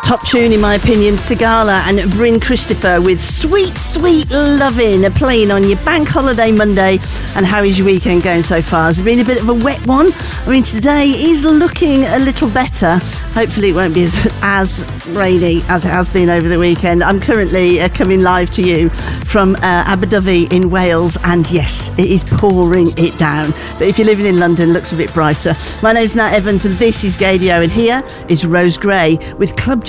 top tune, in my opinion, Sigala and Bryn Christopher with Sweet, Sweet Lovin', playing on your bank holiday Monday. And how is your weekend going so far? Has it been a bit of a wet one? I mean, today is looking a little better. Hopefully it won't be as rainy as it has been over the weekend. I'm currently coming live to you from Abu Dhabi in Wales, and yes, it is pouring it down. But if you're living in London, it looks a bit brighter. My name's Nat Evans and this is Gaydio, and here is Rose Gray with Club